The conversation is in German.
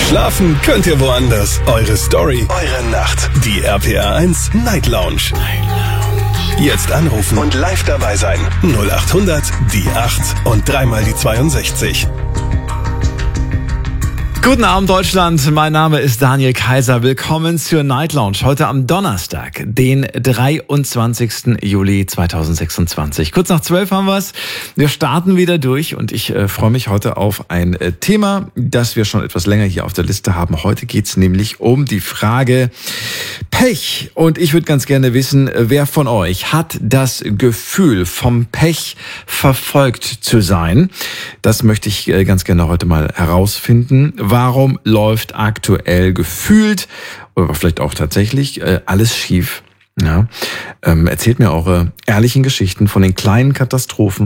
Schlafen könnt ihr woanders. Eure Story, eure Nacht. Die RPR 1 Night Lounge. Jetzt anrufen und live dabei sein. 0800 die 8 und dreimal die 62. Guten Abend, Deutschland. Mein Name ist Daniel Kaiser. Willkommen zur Night Lounge. Heute am Donnerstag, den 23. Juli 2026. Kurz nach 12 haben wir's. Wir starten wieder durch und ich freue mich heute auf ein Thema, das wir schon etwas länger hier auf der Liste haben. Heute geht's nämlich um die Frage Pech. Und ich würde ganz gerne wissen, wer von euch hat das Gefühl, vom Pech verfolgt zu sein? Das möchte ich ganz gerne heute mal herausfinden. Warum läuft aktuell gefühlt oder vielleicht auch tatsächlich alles schief? Ja. Erzählt mir eure ehrlichen Geschichten von den kleinen Katastrophen